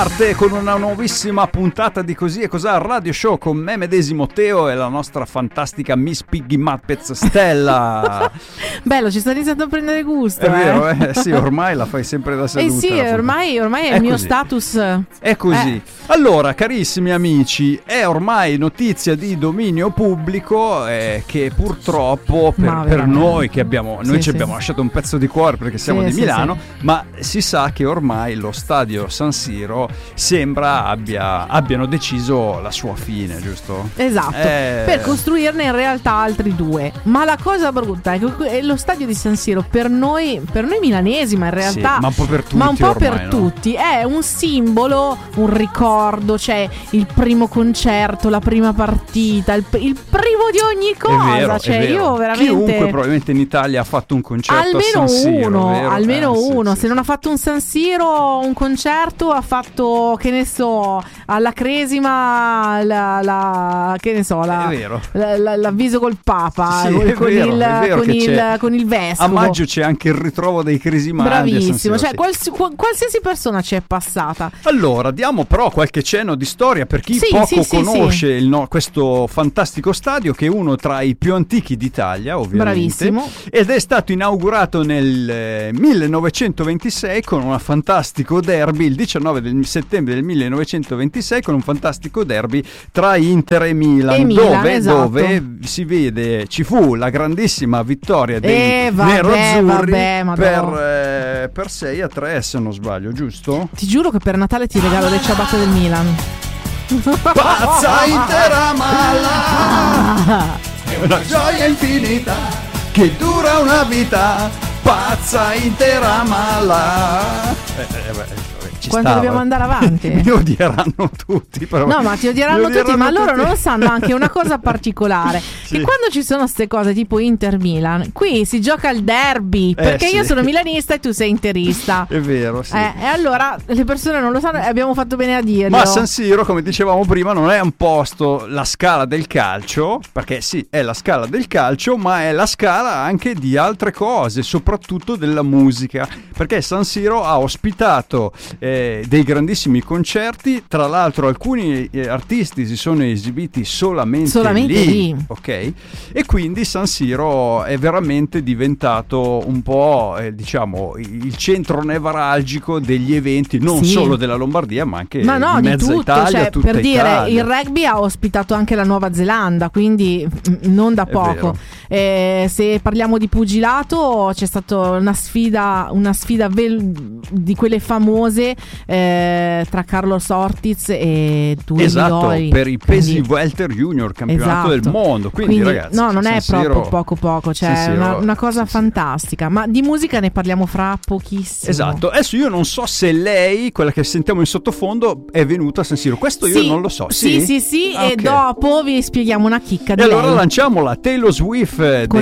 Con una nuovissima puntata di Così e Cos'ha Radio Show con me medesimo Teo e la nostra fantastica Miss Piggy Muppets Stella. Bello, ci sta iniziando a prendere gusto. È vero, sì, ormai la fai sempre da seduta. Sì, ormai è il mio status. È così. Allora, carissimi amici, è ormai notizia di dominio pubblico che purtroppo per noi che abbiamo abbiamo lasciato un pezzo di cuore perché siamo di Milano, ma si sa che ormai lo stadio San Siro sembra abbiano deciso la sua fine, giusto? Esatto, per costruirne in realtà altri due. Ma la cosa brutta è che lo stadio di San Siro per noi milanesi, ma in realtà ma un po' per tutti, tutti è un simbolo, un ricordo, cioè il primo concerto, la prima partita, il primo di ogni cosa. È vero. Io veramente chiunque probabilmente in Italia ha fatto un concerto almeno a San Siro, almeno uno. Se non ha fatto un San Siro, un concerto, ha fatto, che ne so, alla Cresima l'avviso col Papa, con il vescovo. A maggio c'è anche il ritrovo dei cresimani. Bravissimo, cioè qualsiasi persona ci è passata. Allora, diamo però qualche cenno di storia per chi conosce questo fantastico stadio, che è uno tra i più antichi d'Italia, ovviamente. Bravissimo. Ed è stato inaugurato nel 1926 con un fantastico derby, il 19 settembre del 1926, con un fantastico derby tra Inter e Milan, dove si vede, ci fu la grandissima vittoria dei neroazzurri per 6-3, se non sbaglio, giusto? Ti giuro che per Natale ti regalo le ciabatte del Milan. Pazza Inter mala, è una gioia infinita che dura una vita. Pazza Inter mala. Quando dobbiamo andare avanti? Mi odieranno tutti, però. No, ma ti odieranno tutti, ma loro non lo sanno anche una cosa particolare, che quando ci sono queste cose tipo Inter-Milan, qui si gioca il derby, perché io sono milanista e tu sei interista. È vero, sì. E allora le persone non lo sanno e abbiamo fatto bene a dirlo. Ma San Siro, come dicevamo prima, non è un posto, la scala del calcio, perché sì, è la scala del calcio, ma è la scala anche di altre cose, soprattutto della musica, perché San Siro ha ospitato dei grandissimi concerti. Tra l'altro alcuni artisti si sono esibiti solamente lì, ok? E quindi San Siro è veramente diventato un po' diciamo il centro nevralgico degli eventi, non solo della Lombardia, ma anche di mezza tutto, Italia, cioè, tutta per Italia. dire, il rugby ha ospitato anche la Nuova Zelanda, quindi non da poco. Se parliamo di pugilato, c'è stata una sfida di quelle famose tra Carlos Ortiz e Due Vigori, per i pesi welter junior, campionato del mondo, quindi ragazzi, non è Siro, proprio poco, cioè una cosa fantastica. Ma di musica ne parliamo fra pochissimo. Esatto. Adesso io non so se lei, quella che sentiamo in sottofondo, è venuta a San Siro, questo io non lo so. Sì, e dopo vi spieghiamo una chicca di allora lanciamola, Taylor Swift.